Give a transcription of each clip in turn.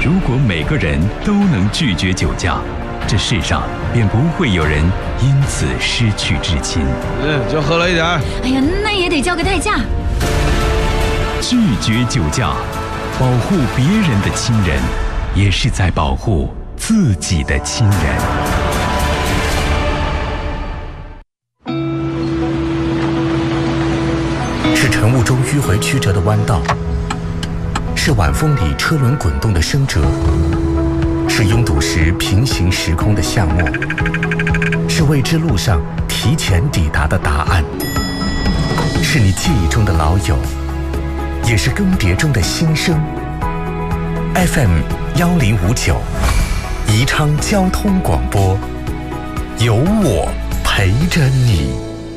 如果每个人都能拒绝酒驾，这世上便不会有人因此失去至亲。 就喝了一点。 哎呀，那也得交个代价。 拒绝酒驾，保护别人的亲人，也是在保护自己的亲人。 是晨雾中迂回曲折的弯道，是晚风里车轮滚动的声折，是拥堵时平行时空的巷陌，是未知路上提前抵达的答案，是你记忆中的老友，也是更迭中的新生。FM 1059，宜昌交通广播，有我陪着你。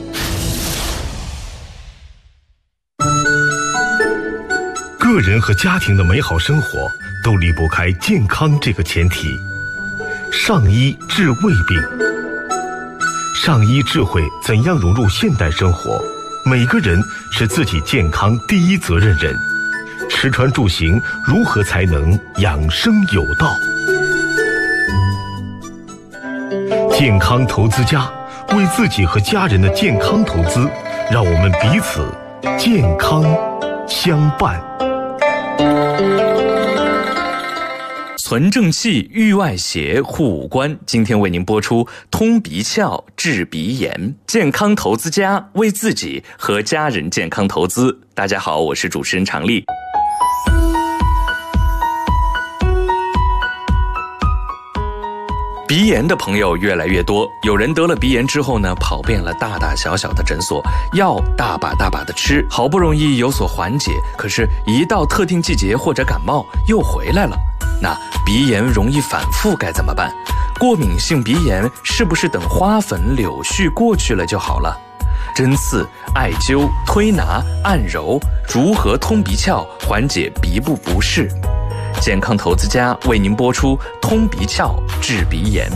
个人和家庭的美好生活都离不开健康这个前提。上医治胃病，上医智慧怎样融入现代生活？每个人是自己健康第一责任人。吃穿住行如何才能养生有道？健康投资家，为自己和家人的健康投资，让我们彼此健康相伴。 存正气、御外邪、护五官。今天为您播出通鼻窍、治鼻炎。健康投资家，为自己和家人健康投资。大家好，我是主持人常丽。鼻炎的朋友越来越多，有人得了鼻炎之后呢，跑遍了大大小小的诊所，药大把大把的吃，好不容易有所缓解，可是一到特定季节或者感冒又回来了。那鼻炎容易反复该怎么办？过敏性鼻炎是不是等花粉柳絮过去了就好了？针刺、艾灸、推拿、按揉，如何通鼻窍，缓解鼻部不适？健康投资家为您播出通鼻窍治鼻炎。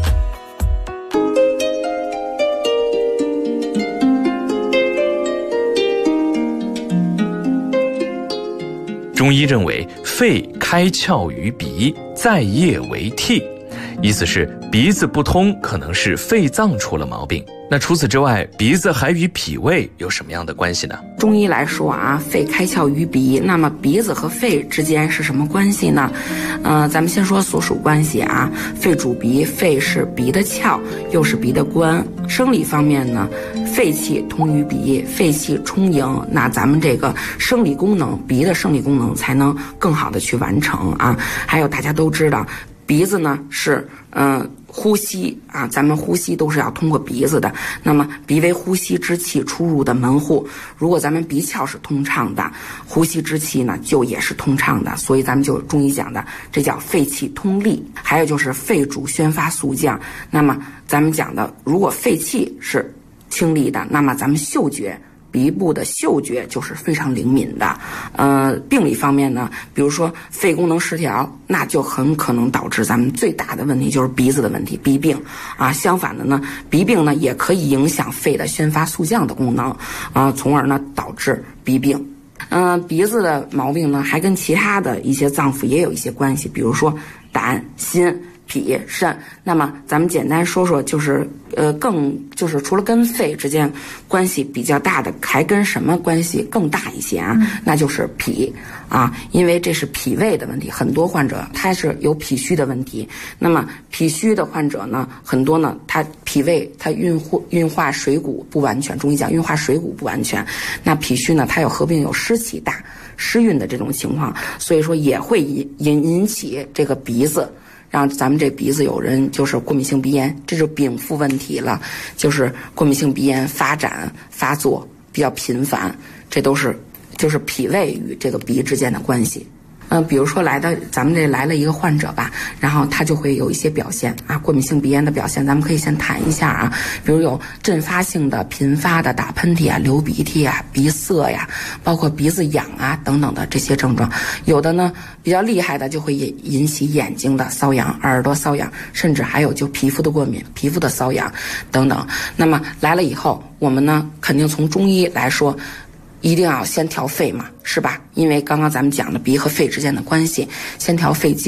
中医认为，肺开窍于鼻，在液为涕，意思是鼻子不通可能是肺脏出了毛病。那除此之外，鼻子还与脾胃有什么样的关系呢？ 中医来说啊，肺开窍于鼻，那么鼻子和肺之间是什么关系呢？咱们先说所属关系啊。肺主鼻，肺是鼻的窍，又是鼻的官。生理方面呢，肺气通于鼻，肺气充盈，那咱们这个生理功能，鼻的生理功能才能更好的去完成啊。还有大家都知道，鼻子呢是呼吸啊，咱们呼吸都是要通过鼻子的。那么鼻为呼吸之气出入的门户，如果咱们鼻窍是通畅的，呼吸之气呢就也是通畅的。所以咱们就中医讲的，这叫肺气通利。还有就是肺主宣发肃降。那么咱们讲的，如果肺气是清利的，那么咱们嗅觉，鼻部的嗅觉就是非常灵敏的。病理方面呢，比如说肺功能失调，那就很可能导致咱们最大的问题就是鼻子的问题，鼻病啊。相反的呢，鼻病呢也可以影响肺的宣发肃降的功能啊，从而呢导致鼻病。鼻子的毛病呢，还跟其他的一些脏腑也有一些关系，比如说胆、心、脾、肾。那么咱们简单说说，就是就是除了跟肺之间关系比较大的，还跟什么关系更大一些啊？那就是脾啊，因为这是脾胃的问题，很多患者他是有脾虚的问题。那么脾虚的患者呢，很多呢，他脾胃他运化水谷不完全，中医讲运化水谷不完全。那脾虚呢，它有合并有湿气大、湿运的这种情况，所以说也会引起这个鼻子。让咱们这鼻子有人就是过敏性鼻炎，这就是禀赋问题了，就是过敏性鼻炎发作比较频繁，这都是就是脾胃与这个鼻之间的关系。比如说咱们这来了一个患者吧，然后他就会有一些表现啊，过敏性鼻炎的表现，咱们可以先谈一下啊，比如有阵发性的、频发的打喷嚏啊、流鼻涕啊、鼻塞呀，包括鼻子痒啊等等的这些症状。有的呢比较厉害的就会引起眼睛的瘙痒、耳朵瘙痒，甚至还有就皮肤的过敏、皮肤的瘙痒等等。那么来了以后，我们呢肯定从中医来说，一定要先调肺嘛，是吧？因为刚刚咱们讲了鼻和肺之间的关系，先调肺经。